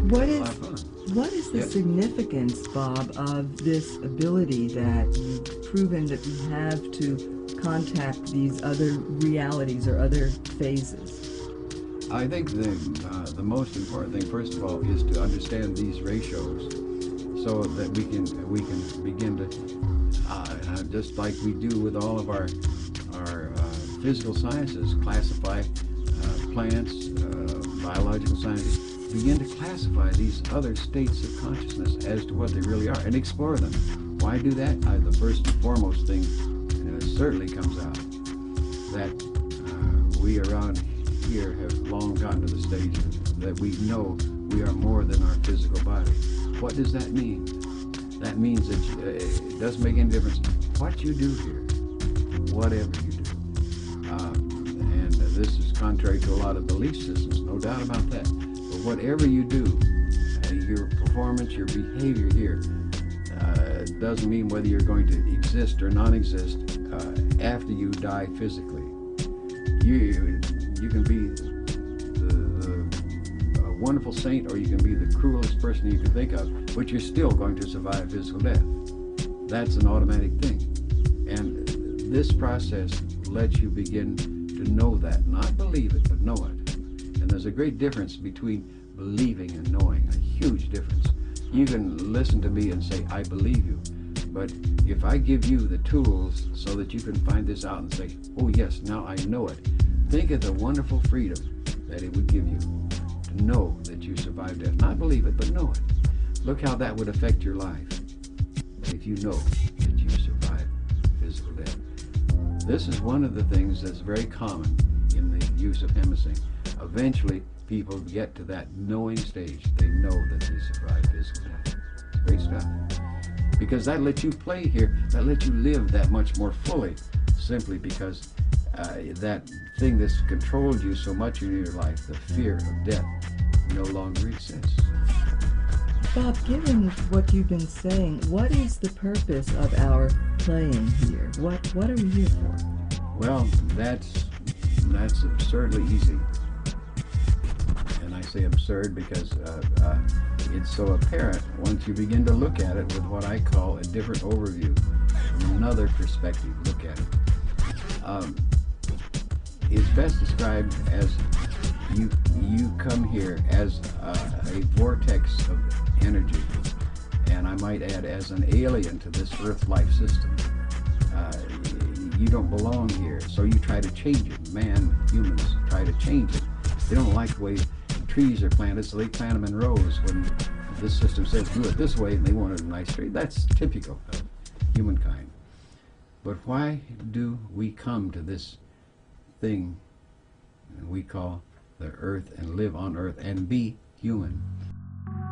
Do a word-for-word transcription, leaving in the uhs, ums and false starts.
We What had a is lot of fun. what is the Yes. significance, Bob, of this ability that you've proven that you have to contact these other realities or other phases? I think the uh, the most important thing, first of all, is to understand these ratios, so that we can we can begin to uh, uh, just like we do with all of our our uh, physical sciences, classify uh, plants, uh, biological sciences, begin to classify these other states of consciousness as to what they really are and explore them. Why do that? Uh, the first and foremost thing uh, certainly comes out that uh, we around here have long gotten to the stage that we know we are more than our physical body. What does that mean? That means that you, uh, it doesn't make any difference what you do here, whatever you do. Um, and uh, this is contrary to a lot of belief systems, no doubt about that. But whatever you do, uh, your performance, your behavior here, uh, doesn't mean whether you're going to exist or non-exist uh, after you die physically. You you can be the, the a wonderful saint, or you can be the cruelest person you can think of, but you're still going to survive physical death. That's an automatic thing. And this process lets you begin to know that, not believe it, but know it. And there's a great difference between believing and knowing, a huge difference. You can listen to me and say, I believe you. But if I give you the tools so that you can find this out and say, oh yes, now I know it, think of the wonderful freedom that it would give you to know that you survived death. Not believe it, but know it. Look how that would affect your life if you know that you survived physical death. This is one of the things that's very common in the use of Hemisync. Eventually, people get to that knowing stage. They know that they survived physical death. Great stuff. Because that lets you play here, that lets you live that much more fully, simply because uh, that thing that's controlled you so much in your life, the fear of death, no longer exists. Bob, given what you've been saying, what is the purpose of our playing here? What what are we here for? Well, that's that's absurdly easy. And I say absurd because uh, uh, it's so apparent once you begin to look at it with what I call a different overview, from another perspective, look at it. Um, it's best described as you you come here as a, a vortex of energy, and I might add as an alien to this Earth life system. Uh, you don't belong here, so you try to change it. Man, humans try to change it. They don't like the way trees are planted, so they plant them in rows when this system says do it this way, and they want a nice tree. That's typical of humankind. But why do we come to this thing we call the Earth and live on Earth and be human?